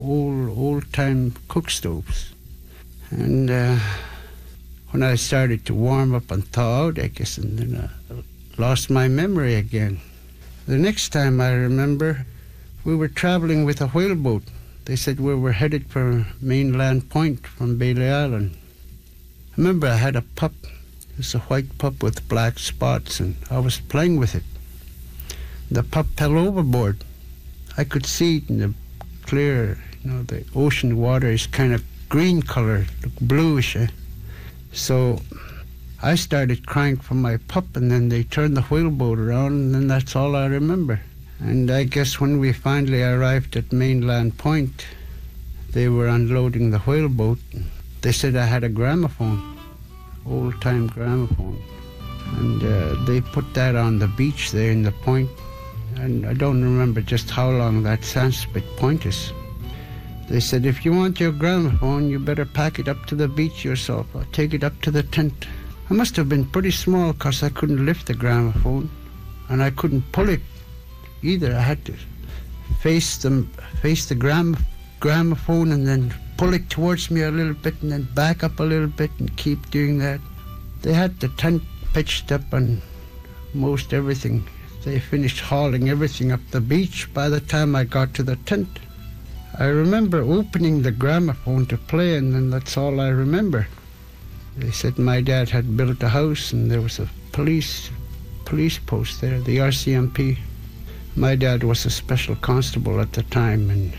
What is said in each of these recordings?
old-time cook stoves. And when I started to warm up and thaw out, I guess, and then I lost my memory again. The next time I remember, we were traveling with a whaleboat. They said we were headed for Mainland Point from Bailey Island. I remember I had a pup. It was a white pup with black spots, and I was playing with it. The pup fell overboard. I could see it in the clear, the ocean water is kind of green color, look bluish. So I started crying for my pup, and then they turned the whaleboat around, and then that's all I remember. And I guess when we finally arrived at Mainland Point, they were unloading the whaleboat. They said I had a gramophone, old-time gramophone. And they put that on the beach there in the point. And I don't remember just how long that Sandspit Point is. They said, if you want your gramophone, you better pack it up to the beach yourself or take it up to the tent. I must have been pretty small because I couldn't lift the gramophone and I couldn't pull it either. I had to face the gramophone and then pull it towards me a little bit and then back up a little bit and keep doing that. They had the tent pitched up and most everything. They finished hauling everything up the beach by the time I got to the tent. I remember opening the gramophone to play, and then that's all I remember. They said my dad had built a house and there was a police post there, the RCMP. My dad was a special constable at the time, and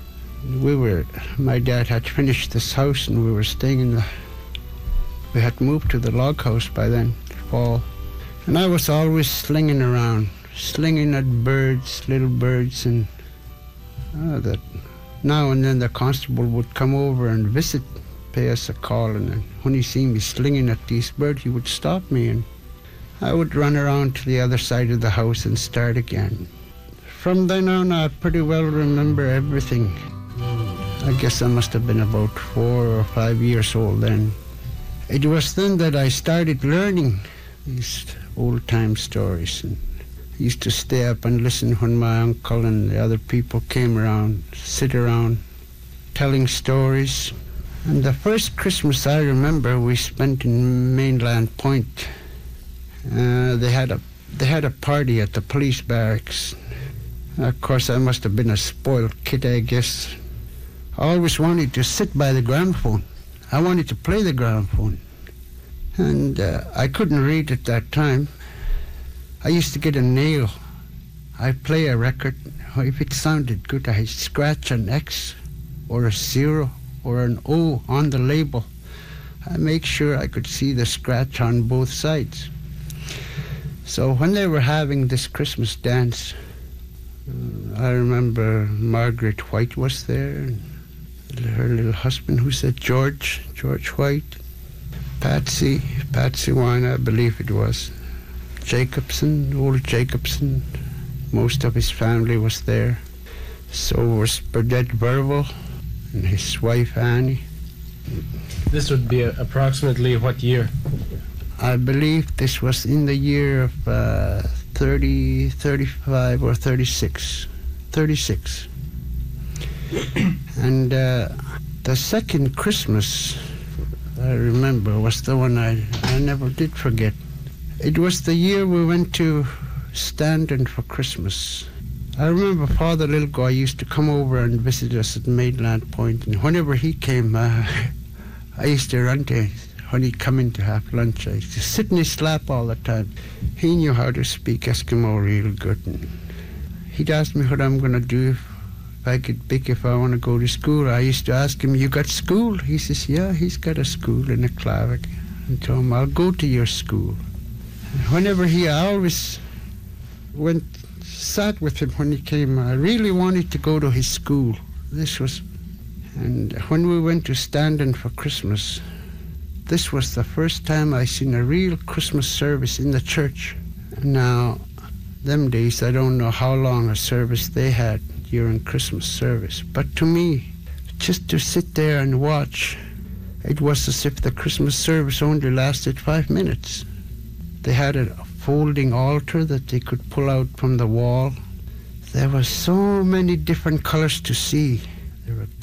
my dad had finished this house and we were staying we had moved to the log house by then, fall. And I was always slinging around, slinging at birds, little birds, and that now and then the constable would come over and visit, pay us a call, and then when he seen me slinging at these birds, he would stop me, and I would run around to the other side of the house and start again. From then on, I pretty well remember everything. I guess I must have been about 4 or 5 years old then. It was then that I started learning these old-time stories, and I used to stay up and listen when my uncle and the other people came around, sit around, telling stories. And the first Christmas I remember we spent in Mainland Point. They had a party at the police barracks. Of course, I must have been a spoiled kid, I guess. I always wanted to sit by the gramophone. I wanted to play the gramophone. And I couldn't read at that time. I used to get a nail. I'd play a record. If it sounded good, I'd scratch an X or a 0 or an O on the label. I'd make sure I could see the scratch on both sides. So when they were having this Christmas dance, I remember Margaret White was there, and her little husband, who said George White, Patsy Wine, I believe it was, old Jacobson, most of his family was there. So was Burdett Verville and his wife Annie. This would be approximately what year? I believe this was in the year of 30, 35 or 36. 36. And the second Christmas I remember was the one I never did forget. It was the year we went to Stanton for Christmas. I remember Father Lilgoy used to come over and visit us at Mainland Point, and whenever he came, I used to run to him. When he'd come in to have lunch, I used to sit in his lap all the time. He knew how to speak Eskimo real good. And he'd ask me what I'm going to do if I get big, if I want to go to school. I used to ask him, you got school? He says, yeah, he's got a school in Aklavik. And told him, I'll go to your school. And whenever I always sat with him when he came. I really wanted to go to his school. And when we went to Stanton for Christmas, this was the first time I seen a real Christmas service in the church. Now, them days, I don't know how long a service they had during Christmas service, but to me, just to sit there and watch, it was as if the Christmas service only lasted 5 minutes. They had a folding altar that they could pull out from the wall. There were so many different colors to see. There were